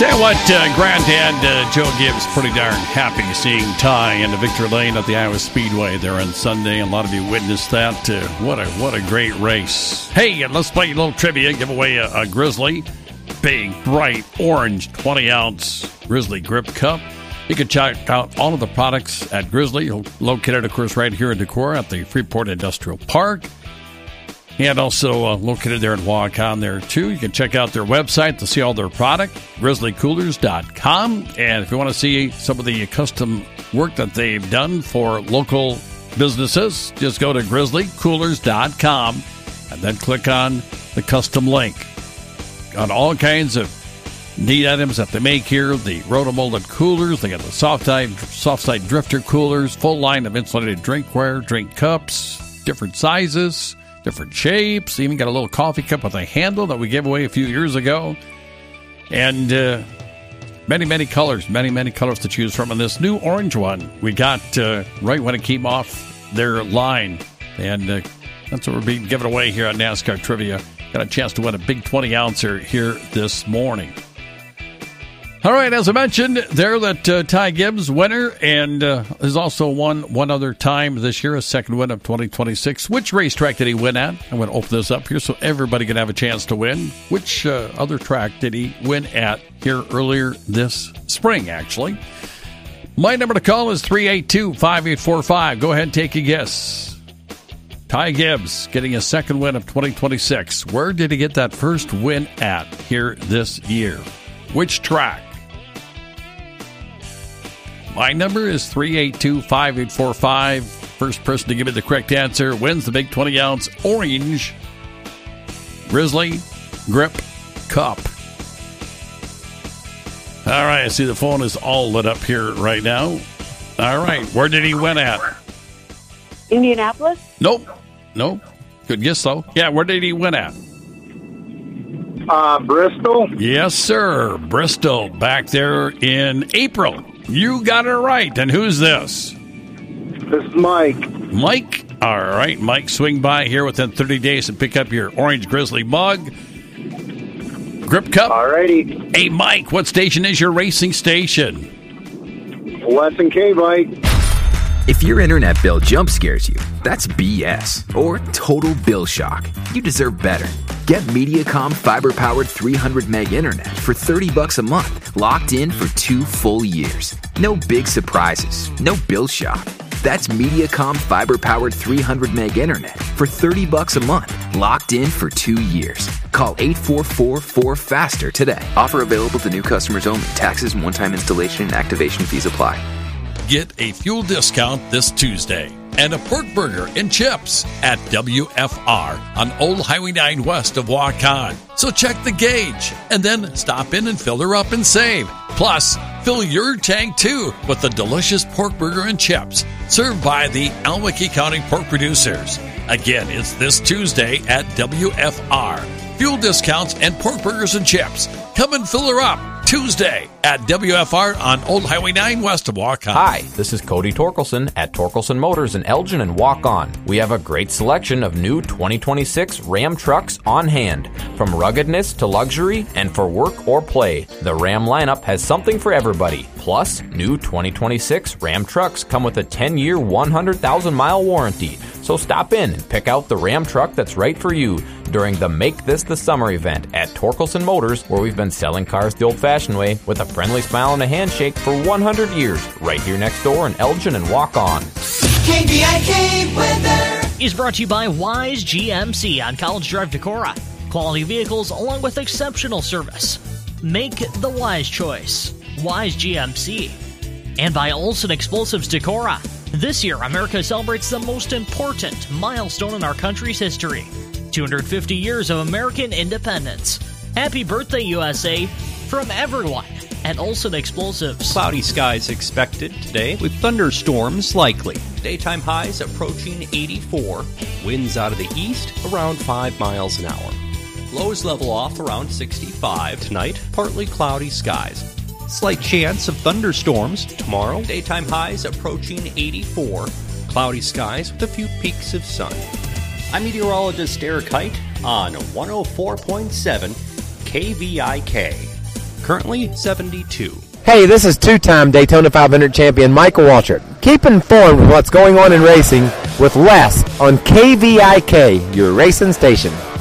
Tell you what, Granddad Joe Gibbs pretty darn happy seeing Ty into Victory Lane at the Iowa Speedway there on Sunday. A lot of you witnessed that. What a great race. Hey, and let's play a little trivia. Give away a Grizzly, big, bright, orange 20-ounce Grizzly Grip Cup. You can check out all of the products at Grizzly, located, of course, right here in Decorah at the Freeport Industrial Park. And also located there in Waukon there, too. You can check out their website to see all their product, grizzlycoolers.com. And if you want to see some of the custom work that they've done for local businesses, just go to grizzlycoolers.com and then click on the custom link. Got all kinds of neat items that they make here. The rotomolded coolers. They got the soft side drifter coolers, full line of insulated drinkware, drink cups, different sizes, different shapes. Even got a little coffee cup with a handle that we gave away a few years ago. And many colors to choose from. And this new orange one we got right when it came off their line. And that's what we're being given away here on NASCAR Trivia. Got a chance to win a big 20-ouncer here this morning. All right, as I mentioned there, that Ty Gibbs, winner, and has also won one other time this year, a second win of 2026. Which racetrack did he win at? I'm going to open this up here so everybody can have a chance to win. Which other track did he win at here earlier this spring, actually? My number to call is 382-5845. Go ahead and take a guess. Ty Gibbs getting a second win of 2026. Where did he get that first win at here this year? Which track? My number is 382-5845. First person to give me the correct answer wins the big 20-ounce orange Grizzly Grip Cup. All right, I see the phone is all lit up here right now. All right, where did he win at? Indianapolis? Nope. Good guess, though. Yeah, where did he win at? Bristol? Yes, sir. Bristol, back there in April. You got it right. And who's this? This is Mike. Mike? All right, Mike, swing by here within 30 days and pick up your orange Grizzly mug. Grip Cup. All righty. Hey, Mike, what station is your racing station? Lesson K, Mike. If your internet bill jump scares you, that's BS or total bill shock. You deserve better. Get Mediacom fiber-powered 300 meg internet for $30 a month, locked in for 2 full years. No big surprises, no bill shock. That's Mediacom fiber-powered 300 meg internet for $30 a month, locked in for 2 years. Call 844-4FASTER today. Offer available to new customers only. Taxes and one-time installation and activation fees apply. Get a fuel discount this Tuesday and a pork burger and chips at WFR on Old Highway 9 west of Waukon. So check the gauge and then stop in and fill her up and save. Plus, fill your tank too with the delicious pork burger and chips served by the Albuquerque County Pork Producers. Again, it's this Tuesday at WFR. Fuel discounts and pork burgers and chips. Come and fill her up Tuesday at WFR on Old Highway 9 west of Waukon. Hi, this is Cody Torkelson at Torkelson Motors in Elgin and Waukon. We have a great selection of new 2026 Ram trucks on hand. From ruggedness to luxury and for work or play, the Ram lineup has something for everybody. Plus, new 2026 Ram trucks come with a 10-year, 100,000-mile warranty. So stop in and pick out the Ram truck that's right for you during the Make This the Summer event at Torkelson Motors, where we've been selling cars the old-fashioned way with a friendly smile and a handshake for 100 years, right here next door in Elgin and Waukon. KVIK weather is brought to you by Wise GMC on College Drive, Decorah. Quality vehicles along with exceptional service. Make the wise choice. Wise GMC. And by Olson Explosives Decorah. This year, America celebrates the most important milestone in our country's history. 250 years of American independence. Happy birthday, USA, from everyone at Olson Explosives. Cloudy skies expected today with thunderstorms likely. Daytime highs approaching 84. Winds out of the east around 5 miles an hour. Lows level off around 65 tonight. Partly cloudy skies. Slight chance of thunderstorms tomorrow. Daytime highs approaching 84. Cloudy skies with a few peaks of sun. I'm meteorologist Eric Height on 104.7 KVIK. currently 72. Hey, this is two-time Daytona 500 champion Michael Waltrip. Keep informed with what's going on in racing with Les on KVIK, your racing station.